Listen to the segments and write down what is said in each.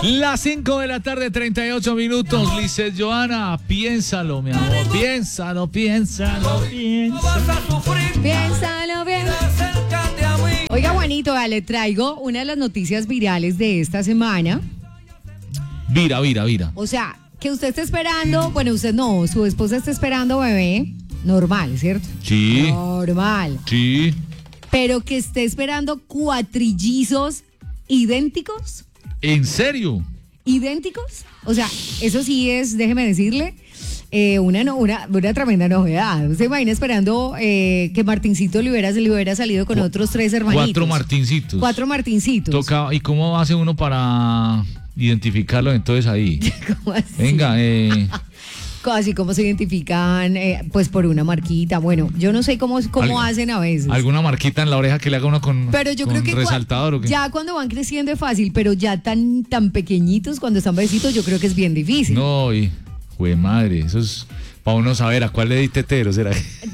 Las 5 de la tarde, 38 minutos. Lizeth Joana, piénsalo, mi amor. Piénsalo bien. Oiga, Juanito, le traigo una de las noticias virales de esta semana. Vira. O sea, que usted está esperando, bueno, usted no, su esposa está esperando bebé, normal, ¿cierto? Sí. Normal. Sí. Pero que esté esperando cuatrillizos idénticos. ¿En serio? ¿Idénticos? O sea, eso sí es, déjeme decirle, una tremenda novedad. ¿Usted imagina esperando que Martincito le hubiera salido con otros 3 hermanitos? 4 Martincitos. Toca, ¿y cómo hace uno para identificarlo entonces ahí? ¿Cómo así? Venga, Así como se identifican, pues por una marquita. Bueno, yo no sé cómo hacen a veces. ¿Alguna marquita en la oreja que le haga uno con pero yo con creo que resaltador o qué? Ya cuando van creciendo es fácil, pero ya tan pequeñitos, cuando están bebecitos, yo creo que es bien difícil. No, jue madre, eso es para uno saber a cuál le di tetero, ¿será?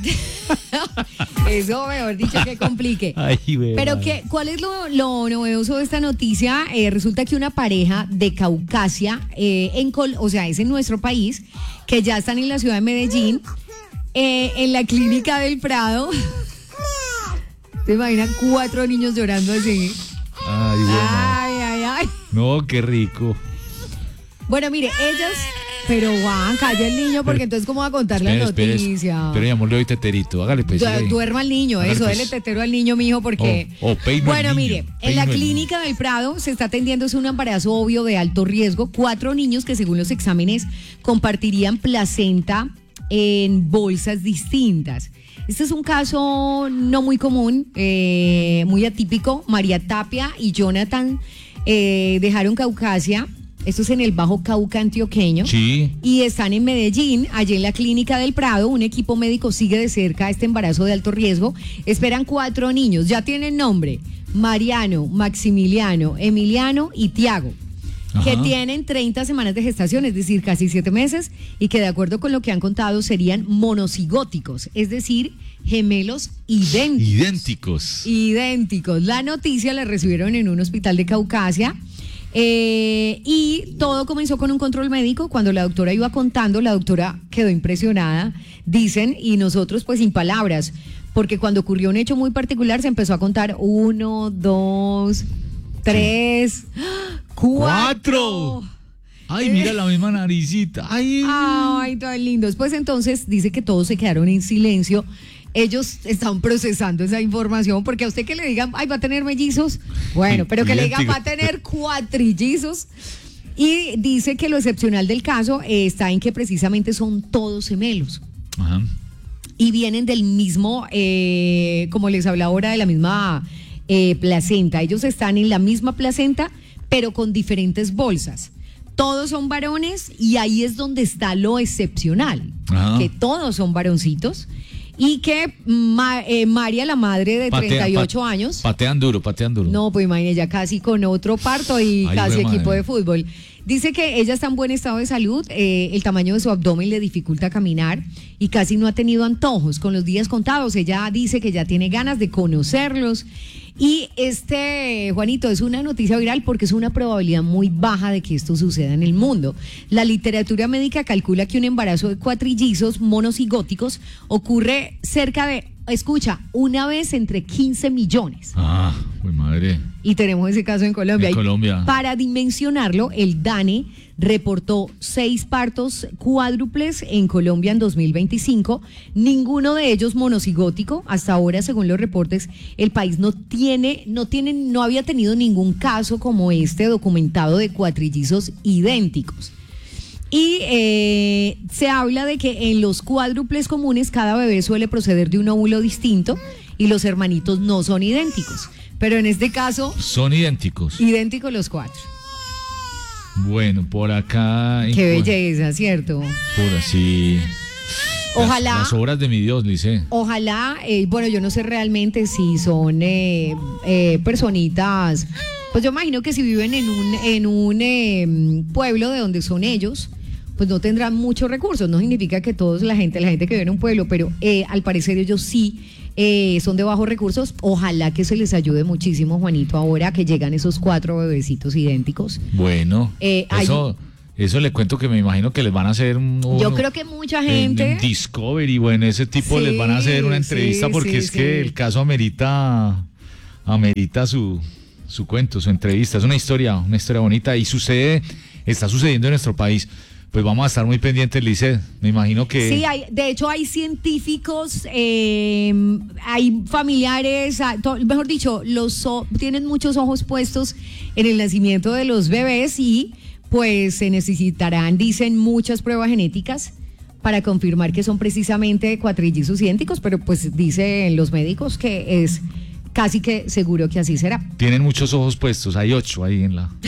Eso, mejor dicho, que complique. Ay, pero ¿cuál es lo novedoso de esta noticia? Resulta que una pareja de Caucasia, o sea, es en nuestro país, que ya están en la ciudad de Medellín, en la clínica del Prado. ¿Te imaginas 4 niños llorando así? Ay. No, qué rico. Bueno, mire, ellos... Pero Juan, calla el niño porque entonces ¿cómo va a contar la noticia? Pero mi amor, le doy teterito, hágale pues. Duerma al niño, hágale, eso, pues. dele tetero al niño, mijo, porque... Bueno, mire, en la clínica del Prado se está atendiéndose un embarazo obvio de alto riesgo. 4 niños que según los exámenes compartirían placenta en bolsas distintas. Este es un caso no muy común, muy atípico. María Tapia y Jonathan dejaron Caucasia. Esto es en el Bajo Cauca antioqueño. Sí. Y están en Medellín, allí en la clínica del Prado. Un equipo médico sigue de cerca este embarazo de alto riesgo. Esperan 4 niños. Ya tienen nombre: Mariano, Maximiliano, Emiliano y Tiago. Ajá. Que tienen 30 semanas de gestación, es decir, casi 7 meses. Y que de acuerdo con lo que han contado serían monocigóticos, es decir, gemelos idénticos. La noticia la recibieron en un hospital de Caucasia. Y todo comenzó con un control médico. Cuando la doctora iba contando, la doctora quedó impresionada, dicen, y nosotros pues sin palabras, porque cuando ocurrió un hecho muy particular se empezó a contar 1, 2, 3, 4. Ay, mira la misma naricita. Ay, tan lindos. Pues entonces dice que todos se quedaron en silencio. Ellos están procesando esa información, porque a usted que le digan, ay, va a tener mellizos, bueno, pero que le digan, va a tener cuatrillizos. Y dice que lo excepcional del caso está en que precisamente son todos gemelos. Ajá. Y vienen del mismo, como les hablaba ahora, de la misma placenta. Ellos están en la misma placenta, pero con diferentes bolsas. Todos son varones y ahí es donde está lo excepcional, que todos son varoncitos. Y que María, la madre de 38 años... Patean duro. No, pues imagínate, ya casi con otro parto y casi equipo de fútbol. Dice que ella está en buen estado de salud, el tamaño de su abdomen le dificulta caminar y casi no ha tenido antojos, con los días contados. Ella dice que ya tiene ganas de conocerlos. Y Juanito, es una noticia viral porque es una probabilidad muy baja de que esto suceda en el mundo. La literatura médica calcula que un embarazo de cuatrillizos monocigóticos ocurre cerca de, escucha, una vez entre 15 millones. Uy, madre. Y tenemos ese caso en Colombia. Colombia. Para dimensionarlo, el DANE reportó 6 partos cuádruples en Colombia en 2025, ninguno de ellos monocigótico. Hasta ahora, según los reportes, el país no había tenido ningún caso como este documentado de cuatrillizos idénticos. Y se habla de que en los cuádruples comunes cada bebé suele proceder de un óvulo distinto y los hermanitos no son idénticos. Pero en este caso... son idénticos. Idénticos los 4. Bueno, por acá... Qué belleza, ¿cierto? Por así... Ojalá... Las obras de mi Dios, Lice. Ojalá, bueno, yo no sé realmente si son personitas... Pues yo imagino que si viven en un pueblo de donde son ellos, pues no tendrán muchos recursos. No significa que todos la gente que vive en un pueblo, pero al parecer ellos sí son de bajos recursos. Ojalá que se les ayude muchísimo, Juanito, ahora que llegan esos 4 bebecitos idénticos. Bueno, eso le cuento que me imagino que les van a hacer yo creo que mucha gente en Discovery o en ese tipo les van a hacer una entrevista porque es que el caso amerita su cuento, su entrevista. Es una historia bonita y está sucediendo en nuestro país. Pues vamos a estar muy pendientes, Lizeth. Me imagino que... Sí, de hecho hay científicos, hay familiares, mejor dicho, tienen muchos ojos puestos en el nacimiento de los bebés y pues se necesitarán, dicen, muchas pruebas genéticas para confirmar que son precisamente cuatrillizos idénticos, pero pues dicen los médicos que es casi que seguro que así será. Tienen muchos ojos puestos, hay 8 ahí en la...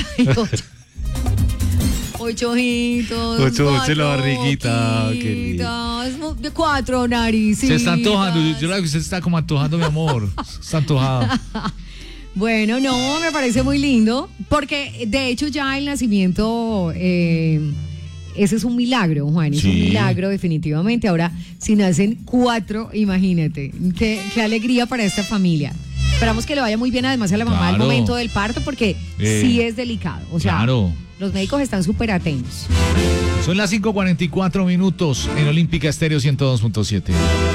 8 ojitos. 8 en la barriguita. 4 narices. Se está antojando. Yo creo que usted está como antojando, mi amor. Está antojada. Bueno, no, me parece muy lindo. Porque de hecho ya el nacimiento, ese es un milagro, Juan. Es un milagro, definitivamente. Ahora, si nacen 4, imagínate. Qué alegría para esta familia. Esperamos que le vaya muy bien, además, a la mamá al momento del parto, porque sí es delicado. O sea, los médicos están súper atentos. Son las 5:44 en Olímpica Estéreo 102.7.